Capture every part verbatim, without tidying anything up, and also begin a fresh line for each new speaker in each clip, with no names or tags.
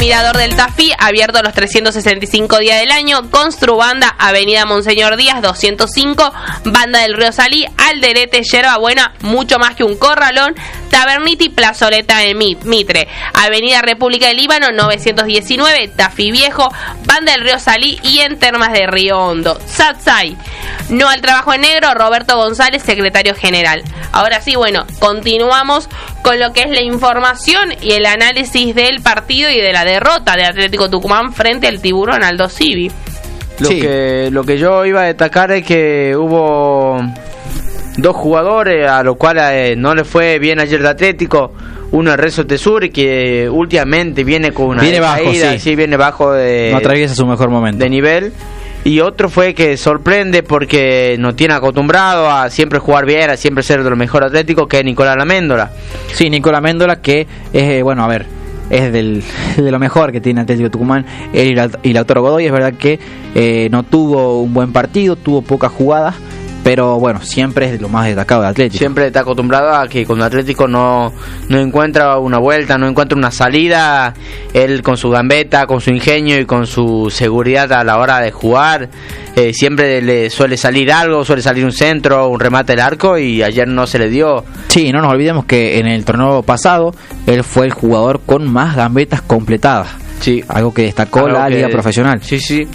Mirador del Tafí, abierto los trescientos sesenta y cinco días del año. Construbanda, Avenida Monseñor Díaz, doscientos cinco. Banda del Río Salí, Alderete, Yerba Buena, mucho más que un corralón. Taberniti, Plazoleta de Mitre, Avenida República del Líbano, novecientos diecinueve. Tafí Viejo, Banda del Río Salí y en Termas de Río Hondo. Satsai, no al trabajo en negro, Roberto González, secretario general. Ahora sí, bueno, continuamos con lo que es la información y el análisis del partido y de la derrota de Atlético Tucumán frente al Tiburón Aldo Civi.
Lo, sí. que, lo que yo iba a destacar es que hubo dos jugadores a los cuales eh, no le fue bien ayer de Atlético. Uno es Renzo Tesuri, que últimamente viene con una
viene bajo,
caída,
sí.
sí, viene bajo de,
no atraviesa su mejor momento
de nivel. Y otro fue que sorprende porque no tiene acostumbrado a siempre jugar bien, a siempre ser de lo mejor Atlético, que es Nicolás Laméndola.
Sí, Nicolás Laméndola, que es, eh, bueno, a ver, es del, de lo mejor que tiene Atlético Tucumán. Él y Lautaro Godoy, es verdad que eh, no tuvo un buen partido, tuvo pocas jugadas, pero bueno, siempre es de lo más destacado de Atlético.
Siempre está acostumbrado a que cuando Atlético no, no encuentra una vuelta, no encuentra una salida, él con su gambeta, con su ingenio y con su seguridad a la hora de jugar, eh, siempre le suele salir algo, suele salir un centro, un remate del arco, y ayer no se le dio.
Sí, no nos olvidemos que en el torneo pasado él fue el jugador con más gambetas completadas.
Sí.
Algo que destacó algo la que, liga profesional.
Sí, sí.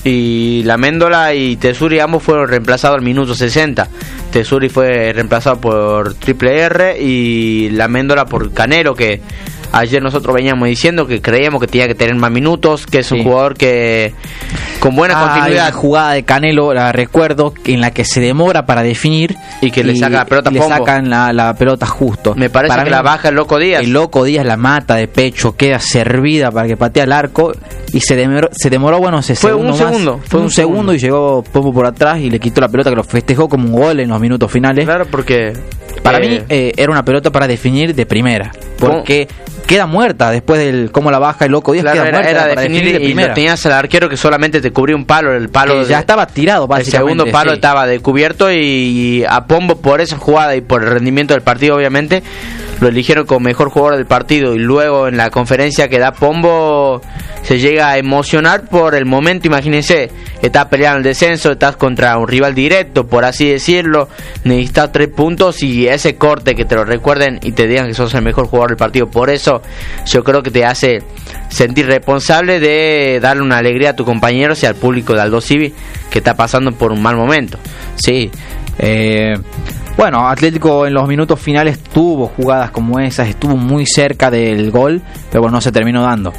Y Laméndola y Tesuri ambos fueron reemplazados al minuto sesenta. Tesuri fue reemplazado por Triple R y Laméndola por Canelo, que ayer nosotros veníamos diciendo que creíamos que tenía que tener más minutos, que es sí. un jugador que con buena ah, continuidad.
La jugada de Canelo, la recuerdo, en la que se demora para definir
y que y, le saca la pelota,
le sacan la, la pelota justo.
Me parece para que mí, la baja el Loco Díaz.
El Loco Díaz la mata de pecho, queda servida para que patee al arco y se demoró, se demoró bueno, ese
fue
segundo
un
más,
segundo,
fue un, un segundo, segundo y llegó Pombo por atrás y le quitó la pelota, que lo festejó como un gol en los minutos finales.
Claro, porque
para
eh,
mí eh, era una pelota para definir de primera, porque ¿cómo? Queda muerta después del cómo la baja el Loco Díaz,
claro,
queda
era,
muerta
era
para
definir,
definir de
y
primera.
Lo tenías al arquero que solamente te cubría un palo, el palo
que
de,
ya estaba tirado básicamente.
El segundo palo
sí.
estaba descubierto y, y a Pombo por esa jugada y por el rendimiento del partido obviamente lo eligieron como mejor jugador del partido, y luego en la conferencia que da Pombo se llega a emocionar por el momento. Imagínense, estás peleando el descenso, estás contra un rival directo, por así decirlo, necesitas tres puntos y ese corte que te lo recuerden y te digan que sos el mejor jugador del partido. Por eso yo creo que te hace sentir responsable de darle una alegría a tus compañeros y al público de Aldo Civi, que está pasando por un mal momento.
Sí, eh... bueno, Atlético en los minutos finales tuvo jugadas como esas, estuvo muy cerca del gol, pero bueno, no se terminó dando.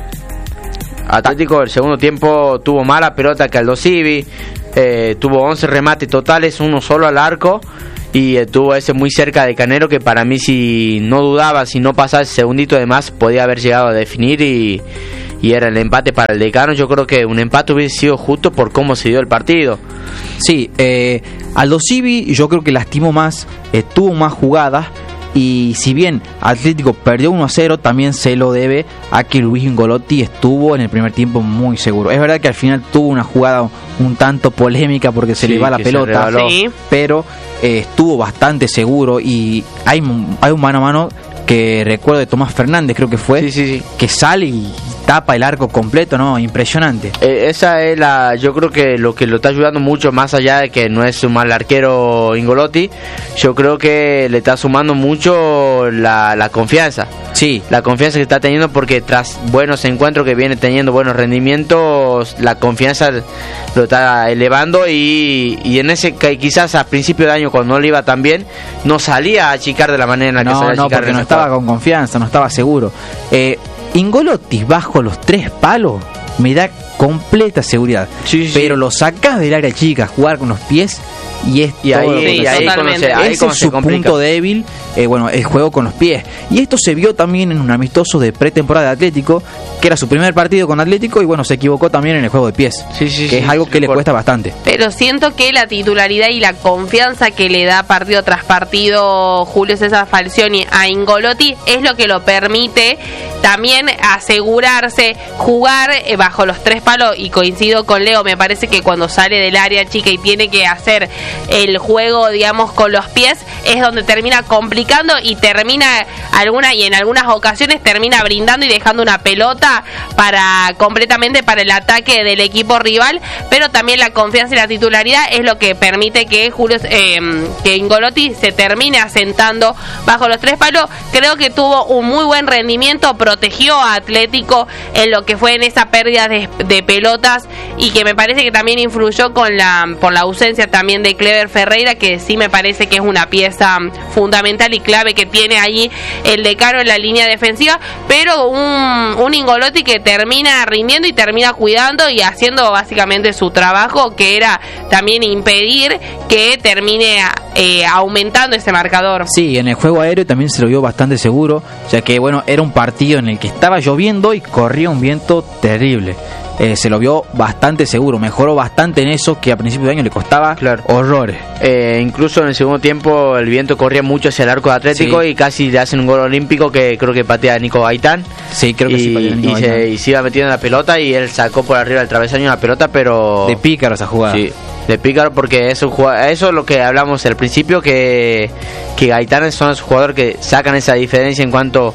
Atlético el segundo tiempo tuvo mala pelota que Aldo Civi, eh, tuvo once remates totales, uno solo al arco, y eh, tuvo ese muy cerca de Canero, que para mí, si no dudaba, si no pasaba ese segundito de más, podía haber llegado a definir y, y era el empate para el Decano. Yo creo que un empate hubiese sido justo por cómo se dio el partido.
Sí, eh, Aldo Civi yo creo que lastimó más, eh, tuvo más jugadas, y si bien Atlético perdió uno a cero, también se lo debe a que Luis Ingolotti estuvo en el primer tiempo muy seguro. Es verdad que al final tuvo una jugada un tanto polémica porque se
sí,
le va la pelota,
sí.
pero eh, estuvo bastante seguro, y hay, hay un mano a mano que recuerdo de Tomás Fernández, creo que fue,
sí, sí, sí.
que sale y tapa el arco completo, ¿no? Impresionante.
Eh, esa es la, yo creo que lo que lo está ayudando mucho, más allá de que no es un mal arquero Ingolotti, yo creo que le está sumando mucho la, la confianza.
Sí.
La confianza que está teniendo, porque tras buenos encuentros que viene teniendo, buenos rendimientos, la confianza lo está elevando, y, y en ese que quizás a principio de año, cuando no le iba tan bien, no salía a achicar de la manera en la
no,
que salía
no,
a achicar.
Porque no estaba con confianza, no estaba seguro. Eh, Ingolotti bajo los tres palos me da completa seguridad,
sí, sí,
pero
sí.
lo sacás del área chica, jugar con los pies, y es
y ahí,
todo
y ahí conoce, ahí
ese es su punto débil, eh, bueno, el juego con los pies. Y esto se vio también en un amistoso de pretemporada de Atlético, que era su primer partido con Atlético, y bueno, se equivocó también en el juego de pies,
sí, sí,
que
sí,
es algo
sí,
que le
por...
cuesta bastante.
Pero siento que la titularidad y la confianza que le da partido tras partido Julio César Falcioni a Ingolotti es lo que lo permite también asegurarse, jugar eh, bajo los tres palos. Y coincido con Leo, me parece que cuando sale del área chica y tiene que hacer el juego, digamos, con los pies, es donde termina complicando y termina alguna y en algunas ocasiones termina brindando y dejando una pelota para completamente para el ataque del equipo rival, pero también la confianza y la titularidad es lo que permite que Julio eh, que Ingolotti se termine asentando bajo los tres palos. Creo que tuvo un muy buen rendimiento, protegió a Atlético en lo que fue en esa pérdida de, de pelotas, y que me parece que también influyó con la por la ausencia también de Clever Ferreira, que sí me parece que es una pieza fundamental y clave que tiene ahí el Decano en la línea defensiva, pero un, un Ingolotti que termina rindiendo y termina cuidando y haciendo básicamente su trabajo, que era también impedir que termine eh, aumentando ese marcador.
Sí, en el juego aéreo también se lo vio bastante seguro, ya que bueno, era un partido en el que estaba lloviendo y corría un viento terrible. Eh, se lo vio bastante seguro, mejoró bastante en eso, que a principio de año le costaba
claro.
horrores.
Eh, incluso en el segundo tiempo el viento corría mucho hacia el arco de Atlético, sí. Y casi le hacen un gol olímpico que creo que patea a Nico Gaitán.
Sí, creo que
y,
sí patea a Nico
y
Gaitán.
Se, y se iba metiendo en la pelota y él sacó por arriba del travesaño la pelota, pero...
De pícaro esa jugada.
Sí, de pícaro, porque es un jugador, eso es lo que hablamos al principio, que, que Gaitán son esos jugadores que sacan esa diferencia en cuanto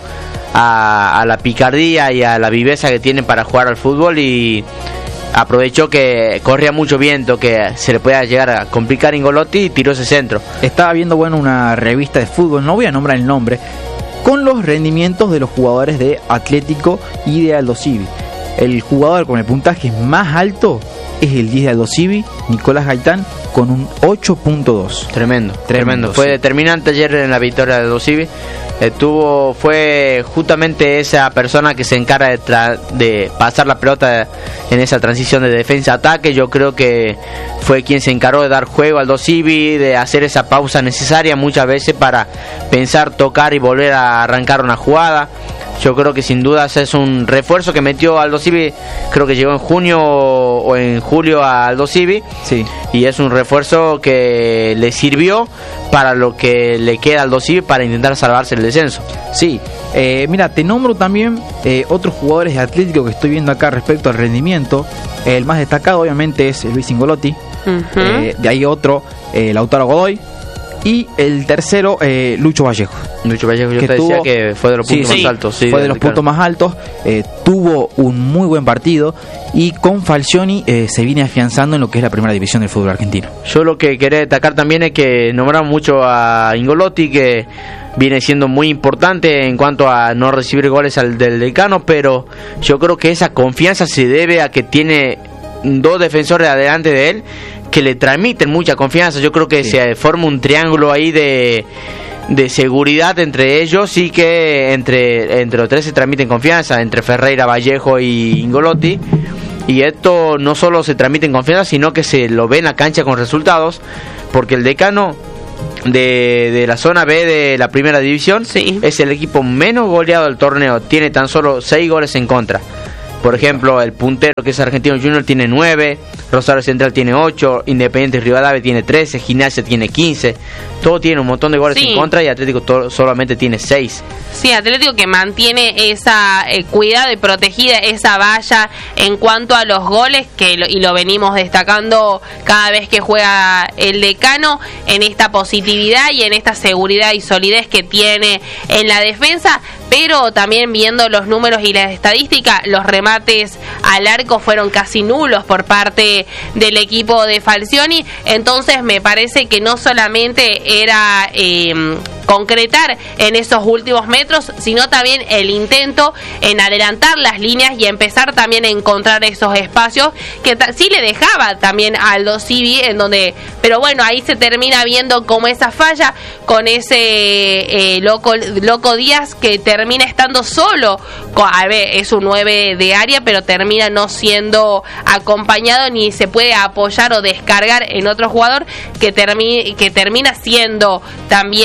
a, a la picardía y a la viveza que tienen para jugar al fútbol, y aprovechó que corría mucho viento, que se le podía llegar a complicar Ingolotti, y tiró ese centro.
Estaba viendo bueno una revista de fútbol, no voy a nombrar el nombre, con los rendimientos de los jugadores de Atlético y de Aldosivi. El jugador con el puntaje más alto es el diez de Aldosivi, Nicolás Gaitán, con un ocho punto dos.
Tremendo, tremendo.
Tremendo,
Fue
sí.
determinante ayer en la victoria de Aldosivi. Estuvo, fue justamente esa persona que se encarga de, tra- de pasar la pelota en esa transición de defensa-ataque. Yo creo que fue quien se encargó de dar juego al Aldosivi, de hacer esa pausa necesaria muchas veces para pensar, tocar y volver a arrancar una jugada. Yo creo que sin dudas es un refuerzo que metió Aldosivi, creo que llegó en junio o en julio a Aldosivi,
sí.
Y es un refuerzo que le sirvió para lo que le queda a Aldosivi para intentar salvarse el descenso.
Sí, eh, mira, te nombro también eh, otros jugadores de Atlético que estoy viendo acá respecto al rendimiento. El más destacado obviamente es Luis Ingolotti,
Uh-huh.
eh, de ahí otro, eh, Lautaro Godoy, y el tercero, eh, Lucho Vallejo.
Lucho Vallejo, yo
que
te decía
tuvo,
que fue de los puntos
sí,
más
sí,
altos. Sí,
fue de los
claro.
puntos más altos, eh, tuvo un muy buen partido, y con Falcioni eh, se viene afianzando en lo que es la primera división del fútbol argentino.
Yo lo que quería destacar también es que nombramos mucho a Ingolotti, que viene siendo muy importante en cuanto a no recibir goles al del Decano, pero yo creo que esa confianza se debe a que tiene dos defensores adelante de él que le transmiten mucha confianza. Yo creo que sí. Se forma un triángulo ahí de, de seguridad entre ellos, y que entre, entre los tres se transmiten confianza, entre Ferreira, Vallejo y Ingolotti. Y esto no solo se transmite en confianza, sino que se lo ve en la cancha con resultados, porque el Decano de, de la zona B de la primera división,
sí,
es el equipo menos goleado del torneo, tiene tan solo seis goles en contra. Por ejemplo, el puntero, que es Argentino Junior, tiene nueve, Rosario Central tiene ocho, Independiente Rivadavia tiene trece, Gimnasia tiene quince. Todo tiene un montón de goles
sí.
en contra, y Atlético to- solamente tiene seis.
Sí, Atlético que mantiene esa eh, cuidado y protegida esa valla en cuanto a los goles, que lo, y lo venimos destacando cada vez que juega el Decano, en esta positividad y en esta seguridad y solidez que tiene en la defensa. Pero también viendo los números y las estadísticas, los remates al arco fueron casi nulos por parte del equipo de Falcioni. Entonces me parece que no solamente era eh, concretar en esos últimos metros, sino también el intento en adelantar las líneas y empezar también a encontrar esos espacios que ta- sí le dejaba también a Aldosivi, en donde, pero bueno, ahí se termina viendo como esa falla con ese eh, loco, loco Díaz, que termina estando solo. A ver, es un nueve de área, pero termina no siendo acompañado ni se puede apoyar o descargar en otro jugador, que, termi- que termina siendo también eh,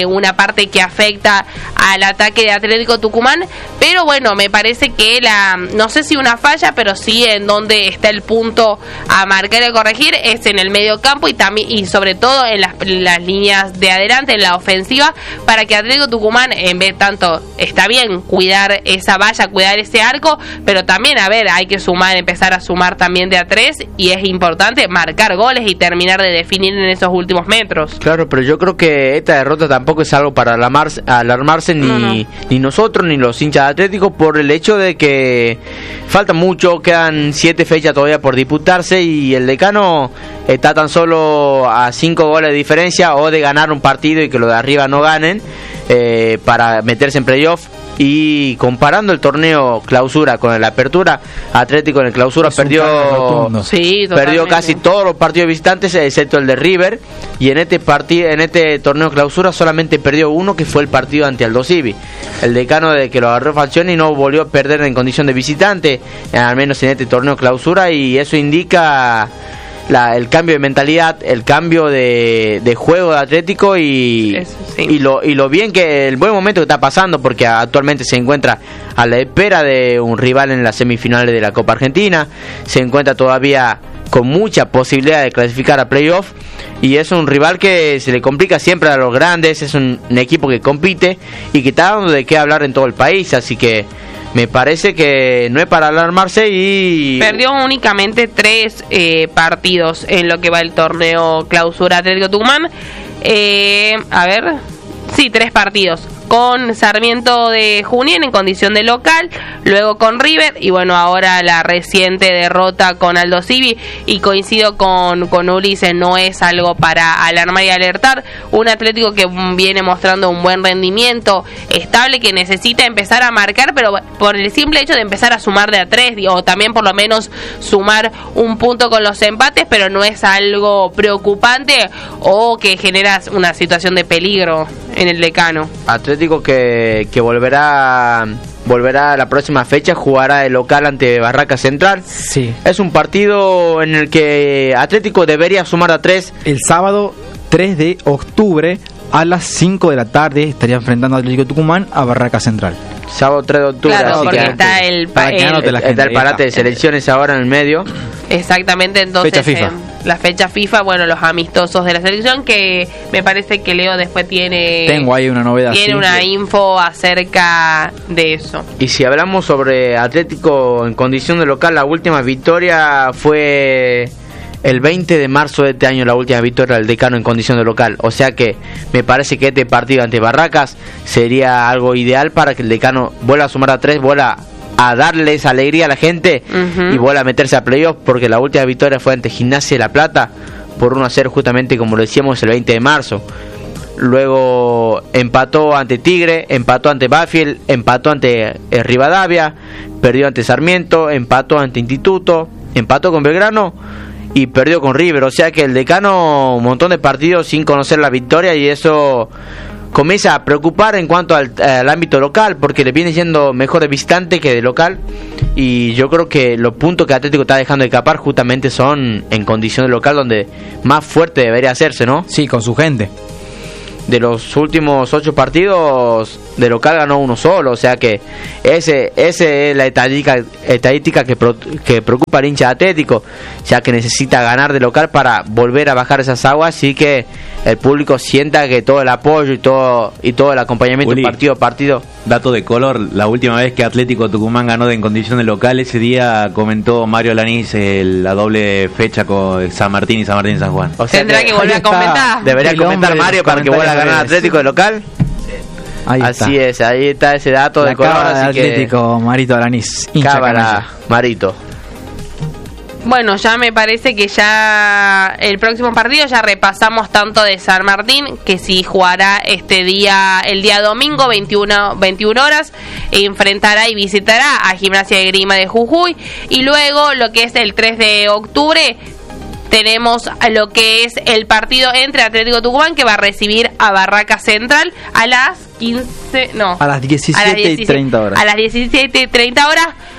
eh, una parte que afecta al ataque de Atlético Tucumán, pero bueno, me parece que la, no sé si una falla, pero sí en donde está el punto a marcar y a corregir es en el medio campo y también y sobre todo en las, las líneas de adelante, en la ofensiva, para que Atlético Tucumán, en vez tanto, está bien cuidar esa valla, cuidar ese arco, pero también, a ver, hay que sumar, empezar a sumar también de a tres, y es importante marcar goles y terminar de definir en esos últimos metros.
Claro, pero yo creo que esta derrota tampoco es algo para alarmarse, alarmarse ni, no, no. ni nosotros ni los hinchas de Atlético, por el hecho de que falta mucho, quedan siete fechas todavía por disputarse y el Decano está tan solo a cinco goles de diferencia o de ganar un partido y que los de arriba no ganen eh, para meterse en playoff. Y comparando el torneo clausura con la apertura, Atlético en el clausura es perdió
sí,
perdió casi todos los partidos visitantes excepto el de River, y en este partido en este torneo clausura solamente perdió uno, que fue el partido ante Aldo Civi. El Decano, de que lo agarró Falcioni, y no volvió a perder en condición de visitante, al menos en este torneo clausura, y eso indica La, el cambio de mentalidad, el cambio de, de juego de Atlético y, Eso, sí. y lo y lo bien que el buen momento que está pasando, porque actualmente se encuentra a la espera de un rival en las semifinales de la Copa Argentina, se encuentra todavía con mucha posibilidad de clasificar a playoff, y es un rival que se le complica siempre a los grandes, es un, un equipo que compite y que está dando de qué hablar en todo el país, así que me parece que no es para alarmarse. Y
perdió únicamente tres eh, partidos en lo que va el torneo clausura Atlético Tucumán. Eh, a ver, sí, tres partidos. Con Sarmiento de Junín en condición de local, luego con River y bueno, ahora la reciente derrota con Aldo Civi, y coincido con, con Ulises, no es algo para alarmar y alertar. Un Atlético que viene mostrando un buen rendimiento, estable, que necesita empezar a marcar, pero por el simple hecho de empezar a sumar de a tres, o también por lo menos sumar un punto con los empates, pero no es algo preocupante o que genera una situación de peligro en el Decano.
Atlético que, que volverá volverá a la próxima fecha, jugará de local ante Barraca Central.
Sí.
Es un partido en el que Atlético debería sumar a tres.
El sábado tres de octubre a las cinco de la tarde estaría enfrentando a Atlético Tucumán a Barraca Central.
Sábado tres de octubre.
Claro,
así
porque
que
está el, pa- el,
el, está el parate de selecciones ahora en el medio.
Exactamente, entonces
fecha FIFA.
Eh, la fecha FIFA, bueno, los amistosos de la selección, que me parece que Leo después tiene
tengo ahí una novedad,
tiene
sí,
una
sí.
info acerca de eso.
Y si hablamos sobre Atlético en condición de local, la última victoria fue el veinte de marzo de este año, la última victoria del Decano en condición de local. O sea que me parece que este partido ante Barracas sería algo ideal para que el Decano vuelva a sumar a tres, vuelva a darles alegría a la gente uh-huh. y vuelva a meterse a playoff, porque la última victoria fue ante Gimnasia de La Plata por uno a cero, justamente como lo decíamos, el veinte de marzo. Luego empató ante Tigre, empató ante Banfield, empató ante eh, Rivadavia, perdió ante Sarmiento, empató ante Instituto, empató con Belgrano y perdió con River. O sea que el Decano un montón de partidos sin conocer la victoria, y eso comienza a preocupar en cuanto al, al ámbito local, porque le viene siendo mejor de visitante que de local, y yo creo que los puntos que Atlético está dejando de escapar justamente son en condición de local, donde más fuerte debería hacerse, ¿no?
Sí, con su gente.
De los últimos ocho partidos de local ganó uno solo, o sea que ese ese es la estadística, estadística que, pro, que preocupa al hincha Atlético, ya que necesita ganar de local para volver a bajar esas aguas y que el público sienta que todo el apoyo y todo y todo el acompañamiento
Uli,
partido a partido.
Dato de color, la última vez que Atlético Tucumán ganó de en condición de local, ese día comentó Mario Lanís el, la doble fecha con San Martín y San Martín y San Juan.
O sea, tendrá que, que volver a comentar.
Debería
el
comentar Mario para que vuelva a ganar Atlético de local.
Ahí
así
está.
es, ahí está ese dato
la
de color,
así
de
Atlético, Marito Alanís.
Cámara, Marito.
Bueno, ya me parece que ya el próximo partido ya repasamos tanto de San Martín, que sí jugará este día, el día domingo, veintiuna horas, e enfrentará y visitará a Gimnasia de Grima de Jujuy, y luego lo que es el tres de octubre tenemos lo que es el partido entre Atlético Tucumán, que va a recibir a Barraca Central a las quince, no,
a las diecisiete y treinta horas.
A las diecisiete y treinta horas.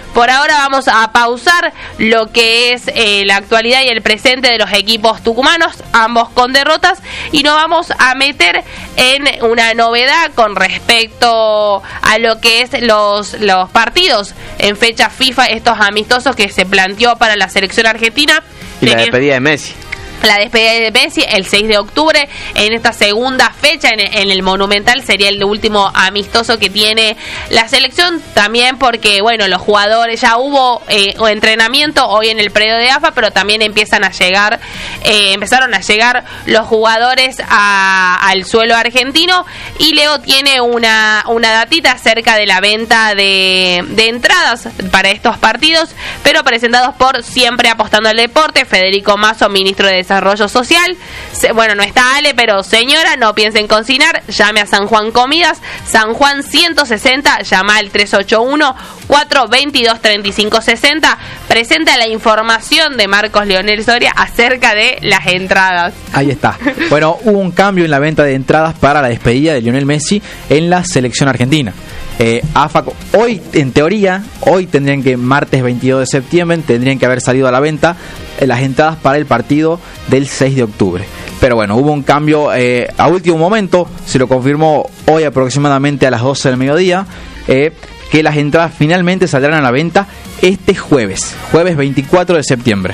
por ahora vamos a pausar lo que es eh, la actualidad y el presente de los equipos tucumanos, ambos con derrotas, y nos vamos a meter en una novedad con respecto a lo que es los, los partidos en fecha FIFA, estos amistosos que se planteó para la selección argentina.
Y la despedida de Messi.
La despedida de Messi el seis de octubre en esta segunda fecha en, en el Monumental, sería el último amistoso que tiene la selección, también porque bueno, los jugadores, ya hubo eh, entrenamiento hoy en el predio de A F A, pero también empiezan a llegar eh, empezaron a llegar los jugadores a, al suelo argentino, y Leo tiene una, una datita acerca de la venta de, de entradas para estos partidos, pero presentados por Siempre Apostando al Deporte. Federico Mazo, ministro de Desarrollo Social. Se, bueno, no está Ale, pero señora, no piense en cocinar, llame a San Juan Comidas, San Juan ciento sesenta, llama al tres ocho uno, cuatro dos dos, tres cinco seis cero. Presenta la información de Marcos Leonel Soria acerca de las entradas.
Ahí está. Bueno, hubo un cambio en la venta de entradas para la despedida de Lionel Messi en la selección argentina. Eh, A F A, hoy en teoría, hoy tendrían que, martes veintidós de septiembre, tendrían que haber salido a la venta eh, las entradas para el partido del seis de octubre. Pero bueno, hubo un cambio eh, a último momento, se lo confirmó hoy aproximadamente a las doce del mediodía, eh, que las entradas finalmente saldrán a la venta este jueves, jueves veinticuatro de septiembre.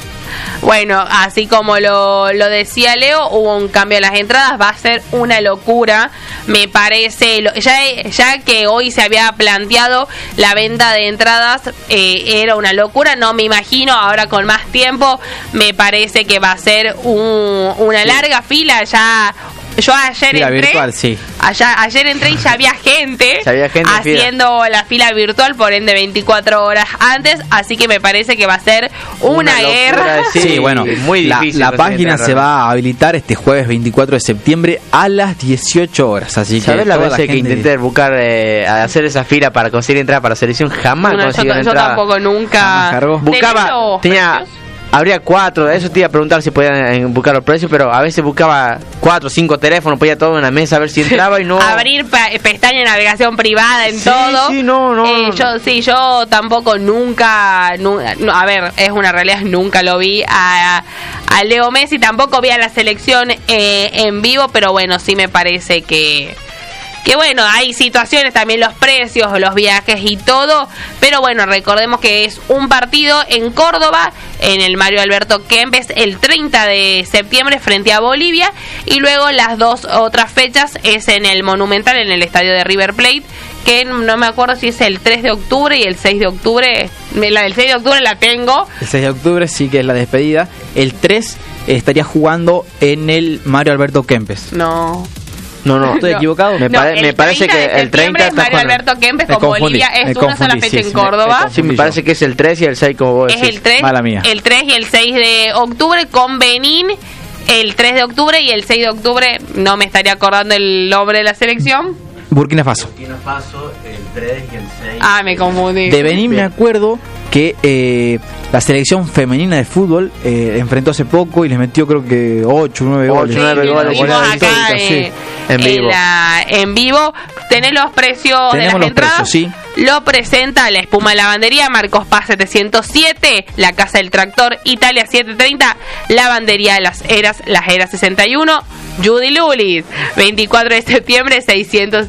Bueno, así como lo, lo decía Leo, hubo un cambio en las entradas, va a ser una locura, me parece, lo, ya, ya que hoy se había planteado la venta de entradas, eh, era una locura, no me imagino, ahora con más tiempo, me parece que va a ser un, una larga fila, ya... Yo ayer
fila
entré,
virtual, sí.
Allá, ayer entré y ya había gente,
ya había gente
haciendo fila. La fila virtual, por ende veinticuatro horas antes, así que me parece que va a ser una, una guerra.
Sí, sí, bueno, muy difícil. La, la página se va a habilitar este jueves veinticuatro de septiembre a las dieciocho horas, así que
¿sabes la vez que intenté buscar eh, hacer esa fila para conseguir entrada para la selección? Jamás
no,
conseguí
yo, yo
entrada.
tampoco nunca.
Buscaba, tenía... Habría cuatro, eso te iba a preguntar si podían buscar los precios, pero a veces buscaba cuatro o cinco teléfonos, podía todo en la mesa a ver si entraba y no...
Abrir pestaña de navegación privada en
sí,
todo.
Sí, no, no,
eh,
no.
Yo, sí, yo tampoco nunca, nunca no, a ver, es una realidad, nunca lo vi a, a Leo Messi, tampoco vi a la selección eh, en vivo, pero bueno, sí me parece que... Que bueno, hay situaciones, también los precios, los viajes y todo, pero bueno, recordemos que es un partido en Córdoba, en el Mario Alberto Kempes, el treinta de septiembre frente a Bolivia, y luego las dos otras fechas es en el Monumental, en el estadio de River Plate, que no me acuerdo si es el tres de octubre y el seis de octubre, la del seis de octubre la tengo.
El seis de octubre sí que es la despedida, el tres estaría jugando en el Mario Alberto Kempes.
No...
No, no, estoy no, equivocado.
Me, pare,
no,
me parece que el treinta
es Mario Alberto Kempes con Bolivia, es una sola fecha
sí,
en
sí,
Córdoba.
Me, sí, me parece que es el tres y el seis, como vos
es
decís.
el tres,
Mala mía.
El tres y el seis de octubre con Benín, el tres de octubre y el seis de octubre, no me estaría acordando el nombre de la selección.
Burkina Faso.
Burkina Faso, el tres y el seis.
Ah, me confundí.
De Benín me acuerdo que eh, la selección femenina de fútbol eh, enfrentó hace poco y les metió creo que ocho, nueve goles.
Sí,
nueve goles.
Lo vimos acá eh,
en vivo.
En, la, en vivo. Tenés los precios
Tenemos
de las
los
entradas.
Precios, sí.
Lo presenta la Espuma Lavandería, Marcos Paz setecientos siete, la Casa del Tractor, Italia setecientos treinta, Lavandería de las Eras, Las Eras sesenta y uno, Judy Lulis, veinticuatro de septiembre, seiscientos...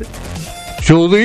Judy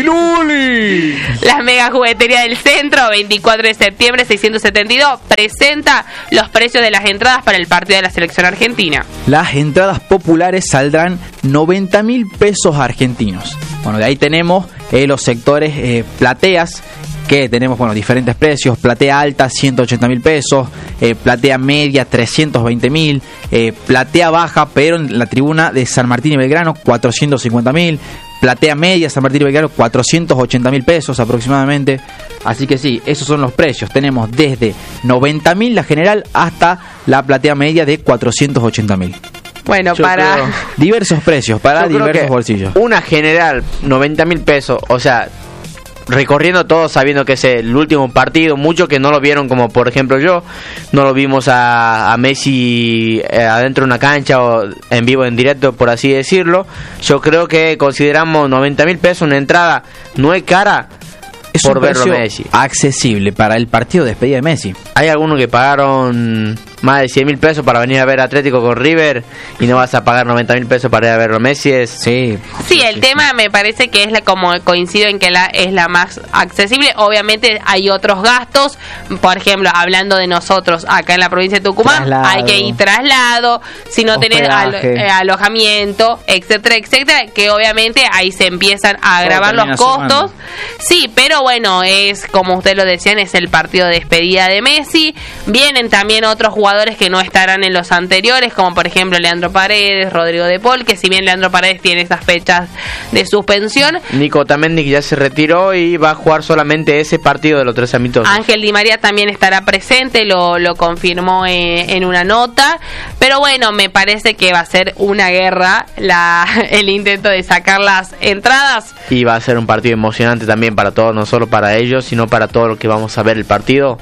Luli.
La Mega Juguetería del Centro, veinticuatro de septiembre, seiscientos setenta y dos, presenta los precios de las entradas para el partido de la selección argentina.
Las entradas populares saldrán noventa mil pesos argentinos. Bueno, de ahí tenemos eh, los sectores eh, plateas, que tenemos bueno diferentes precios. Platea alta ciento ochenta mil pesos, eh, platea media trescientos veinte mil, eh, platea baja pero en la tribuna de San Martín y Belgrano cuatrocientos cincuenta mil, platea media San Martín y Belgrano cuatrocientos ochenta mil pesos aproximadamente. Así que sí, esos son los precios. Tenemos desde noventa mil la general hasta la platea media de cuatrocientos ochenta mil.
Bueno,
Yo
para
creo,
diversos precios para
yo
diversos bolsillos.
Una general noventa mil pesos, o sea, recorriendo todo sabiendo que es el último partido, muchos que no lo vieron, como por ejemplo yo, no lo vimos a, a Messi eh, adentro de una cancha o en vivo, en directo, por así decirlo. Yo creo que consideramos noventa mil pesos una entrada, no es cara,
Es
por
un
verlo
precio
Messi.
accesible para el partido de despedida de Messi.
Hay algunos que pagaron más de cien mil pesos para venir a ver Atlético con River y no vas a pagar noventa mil pesos para ir a verlo Messi. Es...
Sí,
Sí, el tema me parece que es la, como coincido en que la es la más accesible. Obviamente hay otros gastos, por ejemplo, hablando de nosotros acá en la provincia de Tucumán,
Traslado.
hay que ir traslado, si no tener alo-
Hospedaje.
eh, alojamiento, etcétera, etcétera, que obviamente ahí se empiezan a
Todo
agravar
termina
los costos.
sumando.
Sí, pero bueno, es como ustedes lo decían, es el partido de despedida de Messi. Vienen también otros jugadores que no estarán en los anteriores, como por ejemplo Leandro Paredes, Rodrigo de Paul, que si bien Leandro Paredes tiene esas fechas de suspensión,
Nico Otamendi, que ya se retiró y va a jugar solamente ese partido de los tres amistosos.
Ángel Di María también estará presente, lo, lo confirmó en, en una nota, pero bueno, me parece que va a ser una guerra la, el intento de sacar las entradas.
Y va a ser un partido emocionante también para todos, no solo para ellos, sino para todos los que vamos a ver el partido.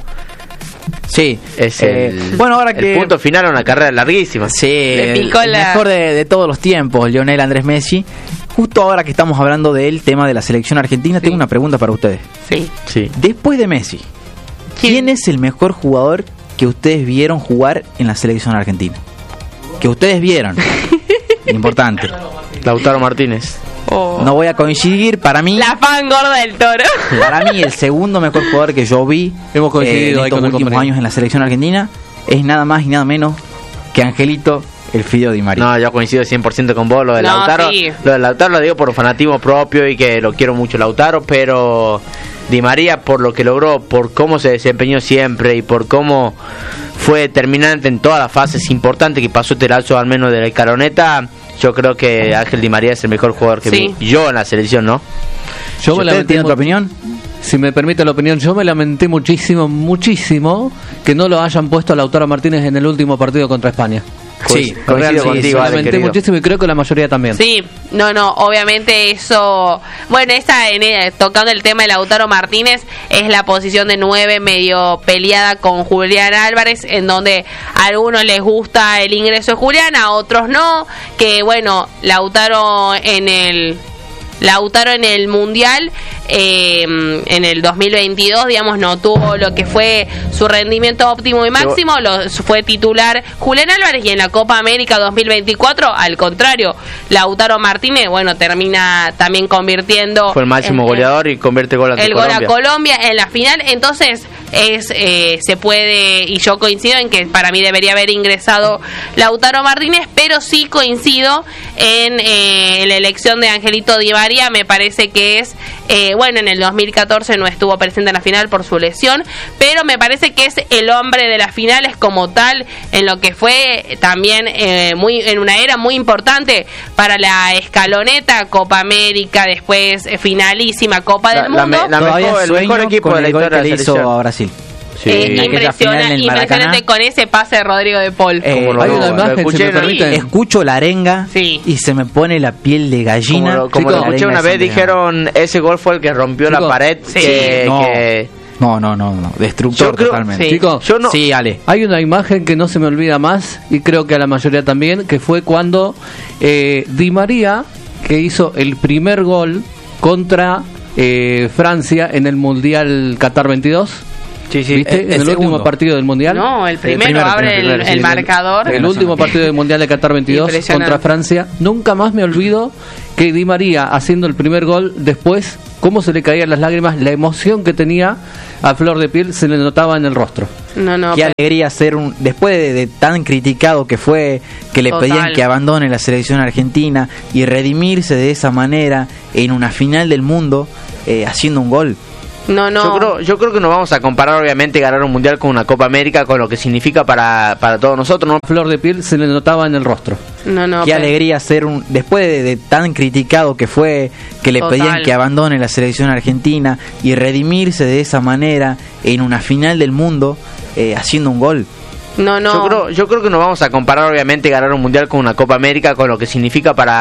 sí.
Es
Eh,
el,
bueno, ahora
el
que
punto final a una carrera larguísima.
Sí,
Le
el,
picó
el
la-
mejor de, de todos los tiempos, Lionel Andrés Messi. Justo ahora que estamos hablando del tema de la selección argentina,
Sí.
tengo una pregunta para ustedes.
Sí.
Sí.
Después de Messi, ¿quién es el mejor jugador que ustedes vieron jugar en la selección argentina? Que ustedes vieron. Importante.
Lautaro Martínez.
Oh.
No voy a coincidir, para mí,
La fan gorda del Toro.
para mí el segundo mejor jugador que yo vi
Hemos coincidido
eh, en
ahí
estos
con el
últimos
compañero.
años en la selección argentina es nada más y nada menos que Angelito, el Fideo Di María.
No, yo coincido cien por ciento con vos. Lo de
No,
Lautaro,
sí.
lo de Lautaro lo digo por un fanatismo propio y que lo quiero mucho Lautaro, pero Di María por lo que logró, por cómo se desempeñó siempre y por cómo fue determinante en todas las fases importantes que pasó este lapso, al menos de la escaloneta. Yo creo que Ángel Di María es el mejor jugador que
Sí.
vi yo en la selección, ¿no?
Yo
¿Usted
me lamenté
tiene
mu-
otra opinión?
Si me permite la opinión, yo me lamenté muchísimo, muchísimo que no lo hayan puesto a Lautaro Martínez en el último partido contra España.
Sí,
Real,
coincido
sí,
contigo,
sí,
Me
Ale,
lamenté
querido.
muchísimo y creo que la mayoría también.
Sí, no, no, obviamente eso, bueno, esa en, eh, tocando el tema de Lautaro Martínez, es la posición de nueve medio peleada con Julián Álvarez, en donde a algunos les gusta el ingreso de Julián, a otros no, que bueno, Lautaro en el... Lautaro en el Mundial eh, en el dos mil veintidós, digamos, no tuvo lo que fue su rendimiento óptimo y máximo, lo, fue titular Julián Álvarez, y en la Copa América dos mil veinticuatro, al contrario, Lautaro Martínez, bueno, termina también convirtiendo...
Fue el máximo
en-
goleador y convierte gol ante
el gol
Colombia.
a Colombia en la final. Entonces es eh, se puede, y yo coincido en que para mí debería haber ingresado Lautaro Martínez, pero sí coincido en eh, la elección de Angelito Di María. Me parece que es eh, bueno, en el dos mil catorce no estuvo presente en la final por su lesión, pero me parece que es el hombre de las finales como tal, en lo que fue también eh, muy en una era muy importante para la escaloneta, Copa América, después eh, finalísima Copa
La-
del
la
Mundo.
me- la
Todavía
mejor- el
sueño
mejor equipo
con
de la
el gol
historia
que
de
le
la
hizo
selección.
a Brasil.
Sí.
Eh,
en aquella
impresiona-
final en el
impresionante
Maracaná.
con ese pase de Rodrigo de Paul.
Eh,
Como lo-
Hay una
lo
imagen, si
escuché
me
una-
permiten.
Escucho la arenga
Sí.
y se me pone la piel de
Como
gallina.
lo, como
Chicos,
lo escuché
la
una
arenga
vez,
es
dijeron ese gol fue el que rompió la
Chicos,
pared.
sí.
que,
no,
que-
no, no, no, no, destructor
Yo creo-
totalmente.
sí.
Chicos,
yo no,
Sí, Ale.
hay una imagen que no se me olvida más, y creo que a la mayoría también, que fue cuando eh, Di María, que hizo el primer gol contra eh, Francia en el Mundial Qatar veintidós,
sí, sí.
¿viste?
el-
en
el
el
segundo.
último partido del Mundial.
No, el primero
primero,
abre
el primero,
el,
sí,
el
el-
marcador.
El último partido del Mundial de Qatar veintidós
Impresionante.
contra Francia. Nunca más me olvido que Di María, haciendo el primer gol, después, cómo se le caían las lágrimas, la emoción que tenía a flor de piel se le notaba en el rostro.
No, no,
Qué
pero-
alegría ser un después de, de tan criticado que fue, que le
Total.
pedían que abandone la selección argentina y redimirse de esa manera en una final del mundo eh, haciendo un gol.
no, no.
Yo creo, yo creo que nos vamos a comparar obviamente ganar un mundial con una Copa América, con lo que significa para, para todos nosotros, ¿no?
A flor de piel se le notaba en el rostro.
No, no,
Qué
pero-
alegría ser un después de, de tan criticado que fue, que le
Total.
pedían que abandone la selección argentina y redimirse de esa manera en una final del mundo eh, haciendo un gol.
No, no.
Yo creo, yo creo que nos vamos a comparar obviamente ganar un mundial con una Copa América, con lo que significa para